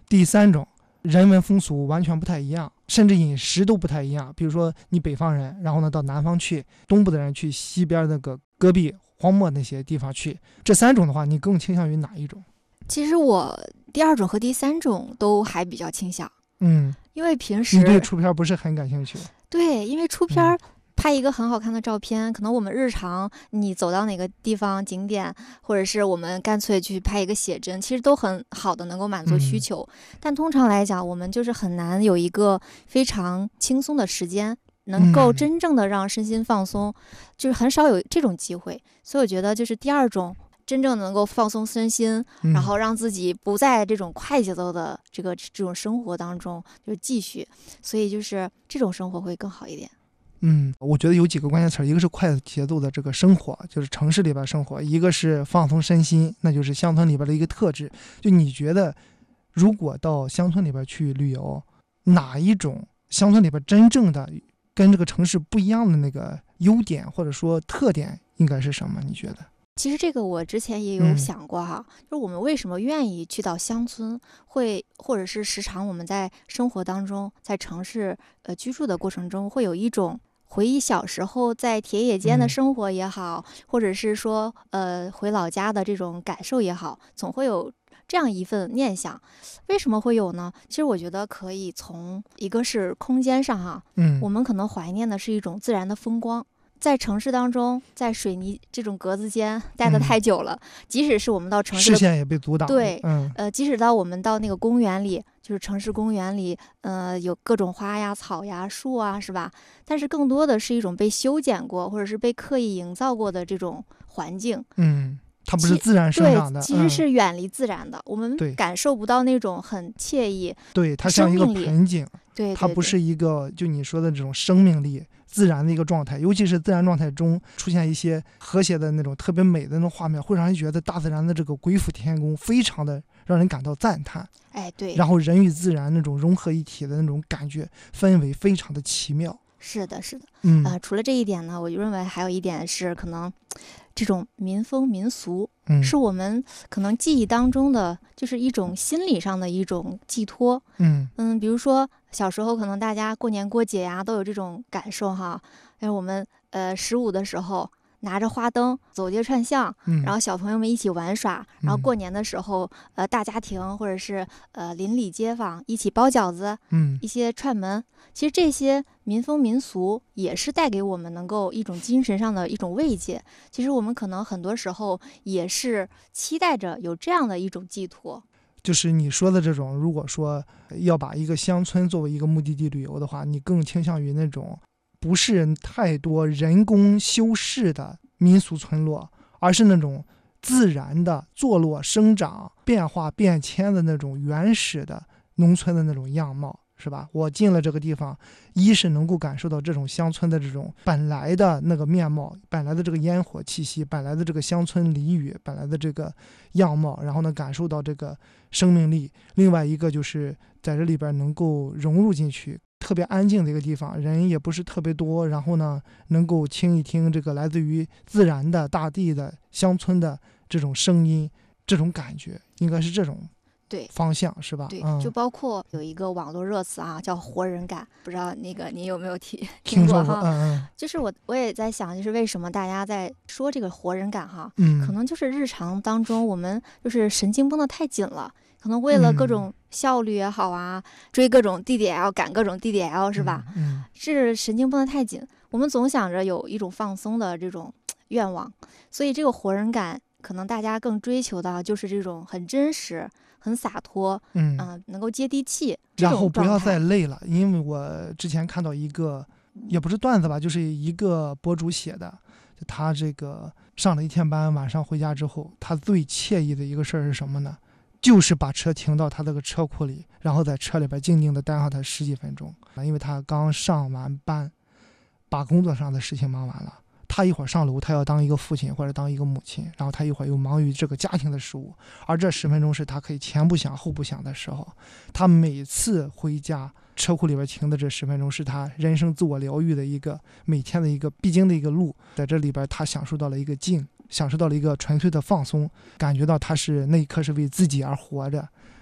第三种，人文风俗完全不太一样，甚至饮食都不太一样。比如说你北方人，然后呢到南方去，东部的人去西边那个戈壁荒漠那些地方去，这三种的话，你更倾向于哪一种？ 其实我第二种和第三种都还比较倾向。因为平时你对出片不是很感兴趣。 对，因为出片拍一个很好看的照片，可能我们日常你走到哪个地方景点，或者是我们干脆去拍一个写真，其实都很好的能够满足需求。但通常来讲，我们就是很难有一个非常轻松的时间，能够真正的让身心放松，就是很少有这种机会。所以我觉得就是第二种，真正能够放松身心，然后让自己不在这种快节奏的这种生活当中就是继续，所以就是这种生活会更好一点。 我觉得有几个关键词，一个是快节奏的这个生活，就是城市里边生活；一个是放松身心，那就是乡村里边的一个特质。就你觉得，如果到乡村里边去旅游，哪一种乡村里边真正的跟这个城市不一样的那个优点或者说特点应该是什么？你觉得？ 其实这个我之前也有想过哈，就是我们为什么愿意去到乡村，或者是时常我们在生活当中，在城市居住的过程中，会有一种回忆小时候在田野间的生活也好，或者是说回老家的这种感受也好，总会有这样一份念想。为什么会有呢？其实我觉得可以从一个是空间上哈，我们可能怀念的是一种自然的风光。在城市当中，在水泥这种格子间待得太久了，即使是我们到城市的视线也被阻挡了。 对，即使到我们到那个公园里，就是城市公园里，有各种花呀、草呀、树啊，是吧？但是更多的是一种被修剪过，或者是被刻意营造过的这种环境。 它不是自然生长的， 对，其实是远离自然的，我们感受不到那种很惬意。 对，它像一个盆景， 对， 它不是一个就你说的这种生命力。自然的一个状态，尤其是自然状态中出现一些和谐的那种特别美的那种画面，会让人觉得大自然的这个鬼斧天工非常的让人感到赞叹。 对， 然后人与自然那种融合一体的那种感觉氛围非常的奇妙。 是的，除了这一点呢，我认为还有一点是可能这种民风民俗，是我们可能记忆当中的，就是一种心理上的一种寄托。比如说小时候可能大家过年过节呀都有这种感受哈，我们15的时候拿着花灯走街串巷，然后小朋友们一起玩耍，然后过年的时候大家庭或者是邻里街坊一起包饺子，一些串门。其实这些民风民俗也是带给我们能够一种精神上的一种慰藉。其实我们可能很多时候也是期待着有这样的一种寄托。 就是你说的这种，如果说要把一个乡村作为一个目的地旅游的话，你更倾向于那种不是太多人工修饰的民俗村落，而是那种自然的坐落生长变化变迁的那种原始的农村的那种样貌，是吧？我进了这个地方，一是能够感受到这种乡村的这种本来的那个面貌，本来的这个烟火气息，本来的这个乡村俚语，本来的这个样貌，然后呢感受到这个生命力。另外一个就是在这里边能够融入进去，特别安静的一个地方，人也不是特别多，然后呢能够听一听这个来自于自然的大地的乡村的这种声音，这种感觉应该是这种方向，是吧？ 对，就包括有一个网络热词啊，叫活人感，不知道那个你有没有听过哈？就是我也在想，就是为什么大家在说这个活人感哈？可能就是日常当中我们就是神经绷得太紧了，可能为了各种效率也好啊，追各种 DDL 赶各种 DDL 是吧？是神经绷得太紧，我们总想着有一种放松的这种愿望，所以这个活人感可能大家更追求的就是这种很真实。很洒脱，能够接地气， 然后不要再累了。因为我之前看到一个，也不是段子吧，就是一个博主写的，就他这个上了一天班，晚上回家之后，他最惬意的一个事儿是什么呢？就是把车停到他那个车库里，然后在车里边静静的待上他10几分钟，因为他刚上完班，把工作上的事情忙完了。他一会儿上楼，他要当一个父亲或者当一个母亲，然后他一会儿又忙于这个家庭的事务，而这10分钟是他可以前不想后不想的时候。他每次回家车库里边停的这10分钟是他人生自我疗愈的一个每天的一个必经的一个路，在这里边他享受到了一个静，享受到了一个纯粹的放松，感觉到他是那一刻是为自己而活着，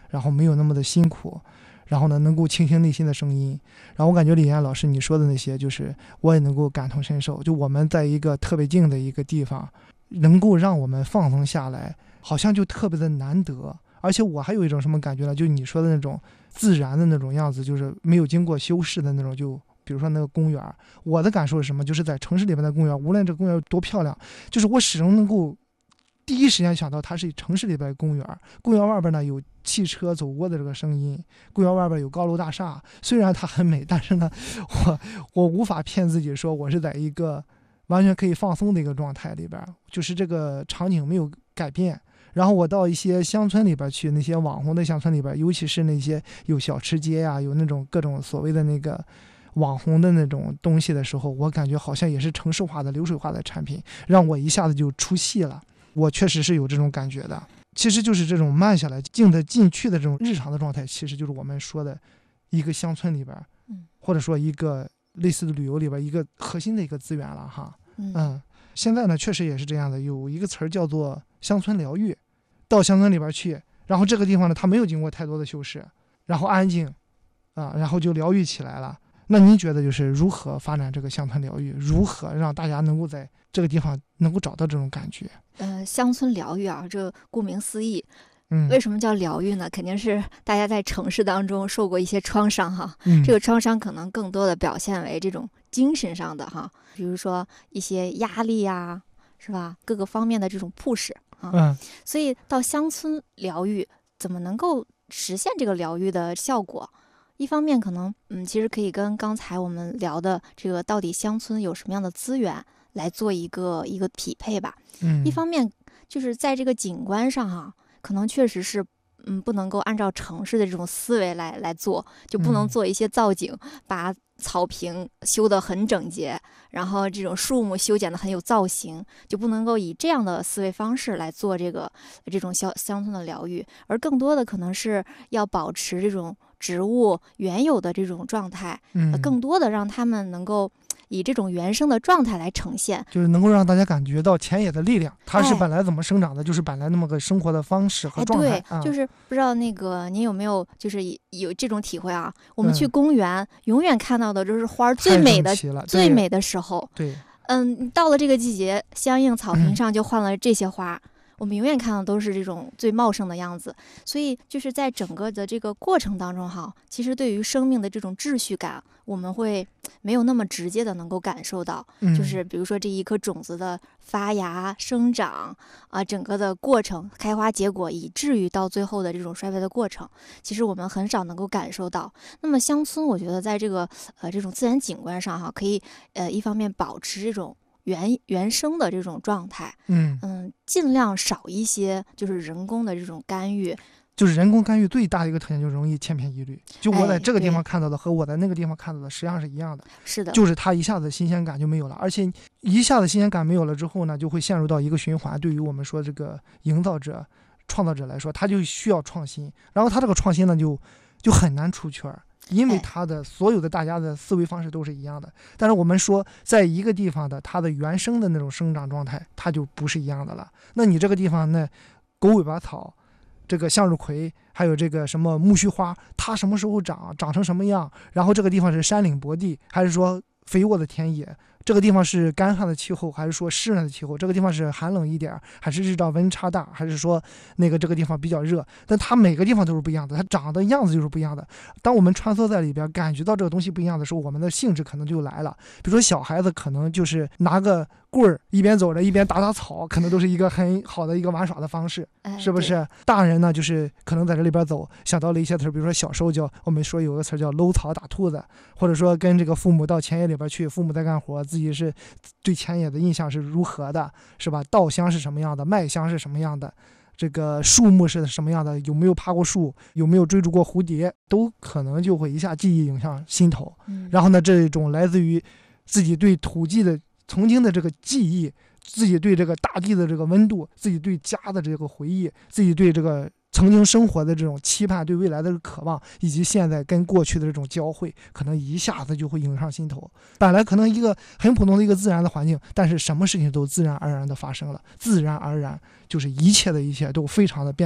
然后没有那么的辛苦，然后呢能够倾听内心的声音。然后我感觉李岩老师你说的那些，就是我也能够感同身受，就我们在一个特别静的一个地方，能够让我们放松下来，好像就特别的难得。而且我还有一种什么感觉呢，就你说的那种自然的那种样子，就是没有经过修饰的那种，就比如说那个公园，我的感受是什么，就是在城市里面的公园，无论这个公园有多漂亮，就是我始终能够第一时间想到它是城市里边的公园，公园外边呢有汽车走过的这个声音，公园外边有高楼大厦，虽然它很美，但是呢我无法骗自己说我是在一个完全可以放松的一个状态里边，就是这个场景没有改变。然后我到一些乡村里边去，那些网红的乡村里边，尤其是那些有小吃街呀，有那种各种所谓的那个网红的那种东西的时候，我感觉好像也是城市化的流水化的产品，让我一下子就出戏了。我确实是有这种感觉的。其实就是这种慢下来静得进去的这种日常的状态，其实就是我们说的一个乡村里边，或者说一个类似的旅游里边一个核心的一个资源了哈。现在呢确实也是这样的，有一个词儿叫做乡村疗愈。到乡村里边去，然后这个地方呢它没有经过太多的修饰，然后安静然后就疗愈起来了。那您觉得就是如何发展这个乡村疗愈，如何让大家能够在这个地方能够找到这种感觉？ 乡村疗愈啊，这顾名思义，为什么叫疗愈呢？肯定是大家在城市当中受过一些创伤哈，这个创伤可能更多的表现为这种精神上的哈，比如说一些压力呀，是吧？各个方面的这种push。所以到乡村疗愈怎么能够实现这个疗愈的效果？一方面可能其实可以跟刚才我们聊的这个到底乡村有什么样的资源来做一个匹配吧。一方面就是在这个景观上哈，可能确实是不能够按照城市的这种思维来做，就不能做一些造景，把草坪修得很整洁，然后这种树木修剪得很有造型，就不能够以这样的思维方式来做这种乡村的疗愈，而更多的可能是要保持这种植物原有的这种状态，更多的让他们能够以这种原生的状态来呈现， 就是能够让大家感觉到田野的力量，它是本来怎么生长的，就是本来那么个生活的方式和状态。 对，就是不知道那个您有没有就是有这种体会啊？我们去公园，永远看到的就是花最美的时候。 对， 到了这个季节，相应草坪上就换了这些花。我们永远看到都是这种最茂盛的样子，所以就是在整个的这个过程当中哈，其实对于生命的这种秩序感，我们会没有那么直接的能够感受到，就是比如说这一颗种子的发芽、生长整个的过程、开花结果，以至于到最后的这种衰败的过程，其实我们很少能够感受到。那么乡村，我觉得在这个这种自然景观上哈，可以一方面保持这种原生的这种状态，尽量少一些就是人工的这种干预。 就是人工干预最大的一个特点，就容易千篇一律。就我在这个地方看到的和我在那个地方看到的实际上是一样的。 是的， 就是它一下子新鲜感就没有了，而且一下子新鲜感没有了之后呢，就会陷入到一个循环。对于我们说这个营造者、创造者来说，他就需要创新，然后他这个创新呢就很难出圈。因为他的所有的大家的思维方式都是一样的，但是我们说在一个地方的它的原生的那种生长状态，它就不是一样的了。那你这个地方呢，狗尾巴草，这个向日葵，还有这个什么苜蓿花，它什么时候长成什么样？然后这个地方是山岭博地，还是说肥沃的田野？这个地方是干旱的气候，还是说湿润的气候？这个地方是寒冷一点，还是日照温差大，还是说这个地方比较热？但它每个地方都是不一样的，它长的样子就是不一样的。当我们穿梭在里边，感觉到这个东西不一样的时候，我们的兴致可能就来了。比如说小孩子可能就是拿个棍儿，一边走着一边打草，可能都是一个很好的一个玩耍的方式，是不是？大人呢，就是可能在这里边走，想到了一些词，比如说小时候我们说有个词叫搂草打兔子，或者说跟这个父母到田野里边去，父母在干活，自己是对田野的印象是如何的，是吧？稻香是什么样的，麦香是什么样的，这个树木是什么样的，有没有爬过树，有没有追逐过蝴蝶，都可能就会一下记忆涌向心头。然后呢，这种来自于自己对土地的曾经的这个记忆，自己对这个大地的这个温度，自己对家的这个回忆，自己对这个曾经生活的这种期盼，对未来的渴望，以及现在跟过去的这种交汇，可能一下子就会涌上心头。本来可能一个很普通的一个自然的环境，但是什么事情都自然而然的发生了，自然而然就是一切的一切都非常的变得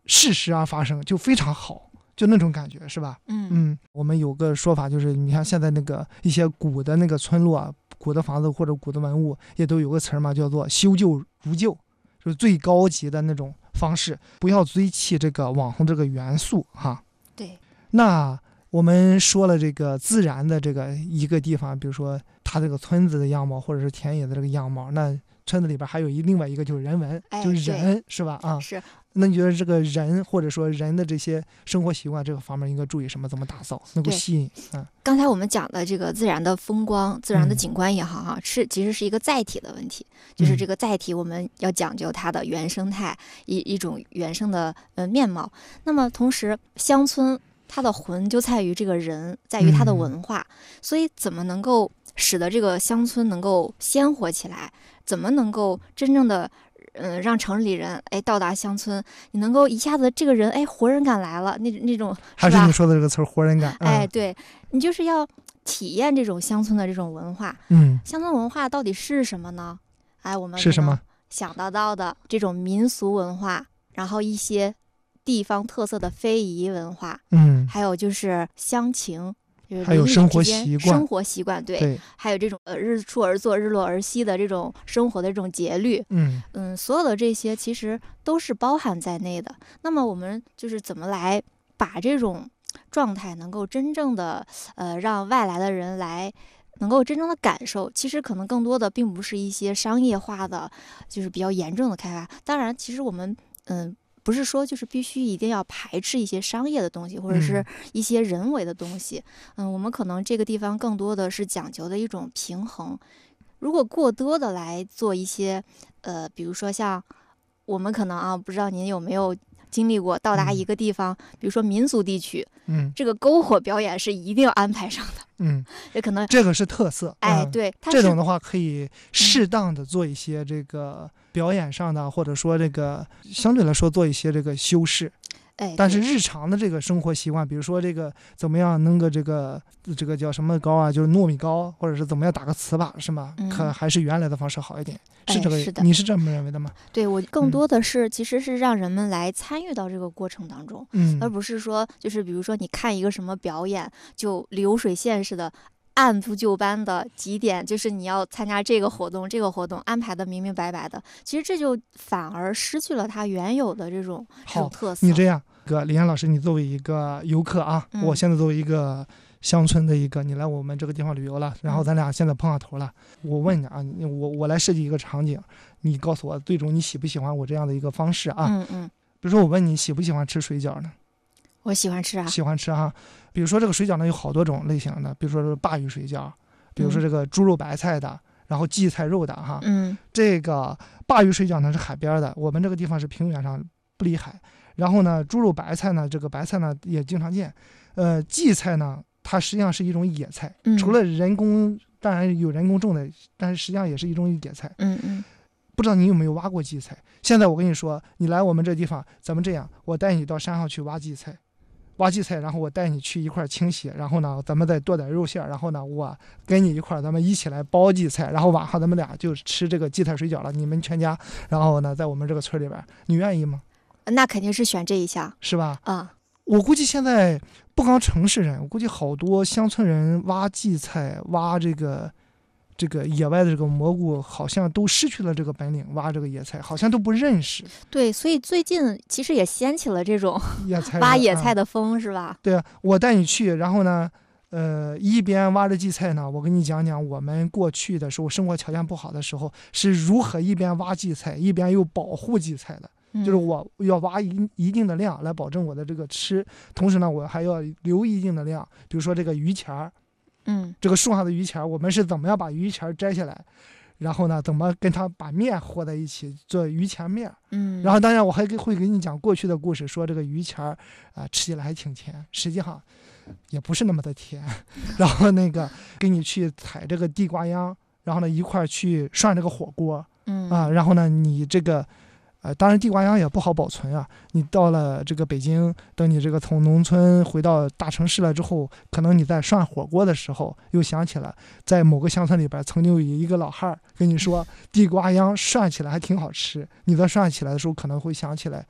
适时而发生，就非常好，就那种感觉，是吧？我们有个说法，就是你看现在那个一些古的那个村落、古的房子或者古的文物，也都有个词嘛，叫做修旧如旧，就是最高级的那种方式，不要堆砌这个网红这个元素哈。 对。 那我们说了这个自然的这个一个地方，比如说它这个村子的样貌，或者是田野的这个样貌，那村子里边还有另外一个就是人文，就是人，是吧？啊， 是。 那你觉得这个人或者说人的这些生活习惯这个方面应该注意什么？怎么打造能够吸引？ 刚才我们讲的这个自然的风光、自然的景观也好哈，其实是一个载体的问题，就是这个载体我们要讲究它的原生态，一种原生的面貌。那么同时，乡村它的魂就在于这个人，在于它的文化，所以怎么能够使得这个乡村能够鲜活起来？怎么能够真正的让城里人到达乡村，你能够一下子这个人活人感来了，那种还是你说的这个词活人感。 对，你就是要体验这种乡村的这种文化。乡村文化到底是什么呢？我们是什么想得到的这种民俗文化，然后一些地方特色的非遗文化，还有就是乡情。 还有生活习惯，对，还有这种日出而作日落而息的这种生活的这种节律，所有的这些其实都是包含在内的。那么我们就是怎么来把这种状态能够真正的让外来的人来能够真正的感受，其实可能更多的并不是一些商业化的，就是比较严重的开发。当然，其实我们不是说就是必须一定要排斥一些商业的东西，或者是一些人为的东西。我们可能这个地方更多的是讲究的一种平衡。如果过多的来做一些，比如说像我们可能不知道您有没有经历过到达一个地方，比如说民俗地区，这个篝火表演是一定要安排上的，也可能这个是特色， 对， 这种的话可以适当的做一些这个表演上的，或者说这个相对来说做一些这个修饰。但是日常的这个生活习惯，比如说这个怎么样弄个这个叫什么糕啊，就是糯米糕，或者是怎么样打个糍粑，是吗？可还是原来的方式好一点，是这个？ 是的， 你是这么认为的吗？ 对，我更多的是其实是让人们来参与到这个过程当中，而不是说就是比如说你看一个什么表演，就流水线似的。按部就班的几点，就是你要参加这个活动安排的明明白白的，其实这就反而失去了它原有的这种特色。 你这样，李岩老师，你作为一个游客啊，我现在作为一个乡村的你来我们这个地方旅游了，然后咱俩现在碰上头了，我问你啊，我来设计一个场景，你告诉我最终你喜不喜欢我这样的一个方式啊？比如说我问你喜不喜欢吃水饺呢？ 我喜欢吃啊， 喜欢吃哈。比如说这个水饺呢有好多种类型的，比如说是鲅鱼水饺，比如说这个猪肉白菜的，然后荠菜肉的哈。这个鲅鱼水饺呢是海边的，我们这个地方是平原上不离海。然后呢，猪肉白菜呢，这个白菜呢也经常见。荠菜呢，它实际上是一种野菜，除了人工，当然有人工种的，但是实际上也是一种野菜。不知道你有没有挖过荠菜？现在我跟你说，你来我们这地方，咱们这样，我带你到山上去挖荠菜。然后我带你去一块清洗，然后呢咱们再剁点肉馅，然后呢我跟你一块咱们一起来包荠菜，然后晚上咱们俩就吃这个荠菜水饺了，你们全家，然后呢在我们这个村里边，你愿意吗？ 那肯定是选这一项， 是吧？我估计现在不光城市人，我估计好多乡村人挖荠菜，挖这个野外的这个蘑菇，好像都失去了这个本领，挖这个野菜好像都不认识。 对，所以最近其实也掀起了这种挖野菜的风，是吧？ 对啊，我带你去，然后呢一边挖着荠菜呢，我跟你讲讲我们过去的时候生活条件不好的时候是如何一边挖荠菜一边又保护荠菜的。就是我要挖一定的量来保证我的这个吃，同时呢我还要留一定的量，比如说这个榆钱儿，这个树上的榆钱儿，我们是怎么样把榆钱儿摘下来，然后呢怎么跟它把面和在一起做榆钱面。然后当然我还会给你讲过去的故事，说这个榆钱儿吃起来还挺甜，实际上也不是那么的甜。然后那个给你去采这个地瓜秧，然后呢一块儿去涮这个火锅，然后呢你这个当然地瓜秧也不好保存啊，你到了这个北京，等你这个从农村回到大城市了之后，可能你在涮火锅的时候又想起了在某个乡村里边曾经有一个老汉跟你说地瓜秧涮起来还挺好吃，你在涮起来的时候可能会想起来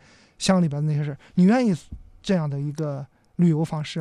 乡里边的那些事儿，你愿意这样的一个旅游方式？